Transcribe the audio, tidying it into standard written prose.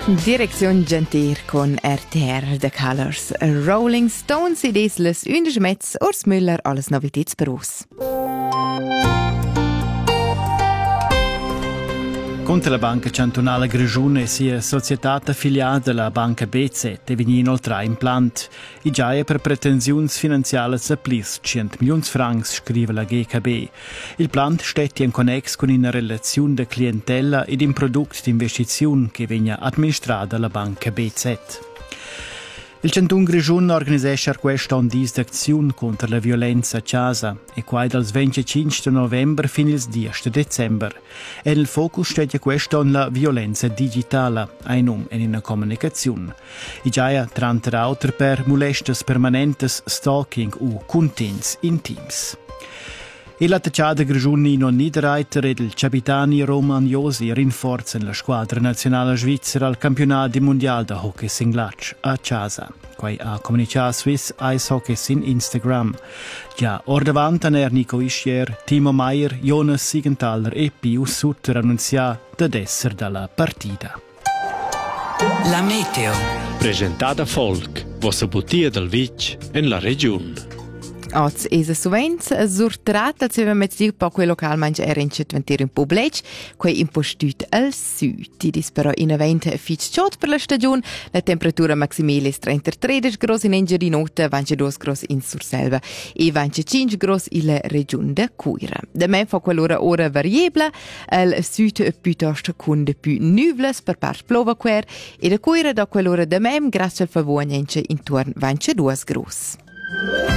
Direzione Gentir con RTR The Colors. Rolling Stones idees les 11 Metz, Urs Müller, alles Novitäts per us. Contra la Banca Cantonale Grischun e sia società affiliata della Banca BZ e vegni inoltre implant. I giaia per pretensiuns finanziale a plis 100 milioni francs, scrive la GKB. Il plant stetti in connex con una relazione de clientela ed in prodotto di investizione che vegna amministrata dalla Banca BZ. Il Canton Grischun organizesce questa un dis d'azione contro la violenza a casa e qua dal 25 novembre fino al 10 dicembre. E nel focus stedia questa la violenza digitale, ein in una comunicazione. I giaia tranta autor per molestes permanentes, stalking u contents intims. E la tacciata Grischuni non Niederreiter ed il Capitani Romagnosi rinforzano la squadra nazionale svizzera al campionato mondiale da hockey singlatsch a casa. Quai a comunità Swiss Ice Hockey sin Instagram. Già or davanti a Nico Ischier, Timo Meier, Jonas Siegenthaler e Pius Sutter annunzia da esser dalla partita. La meteo. Presentata Folk, vostra bottiglia del Vic in la regione. Oz esa suvenz surtrat als wir mit dir po quel local manch in Cetventir in Public, quei impostut al sud. Dis però in event fitch chot per la stagione, la temperatura maximale è 33 gros in Engia di Nota, 22 gros in Surselva e 25 gros in la regione de Cuira. De me fa quell'ora ora variabile, al sud piuttosto con de più nuvles per part plova quer e de Cuira da quell'ora de mem grazie al favore intorno 22 gros.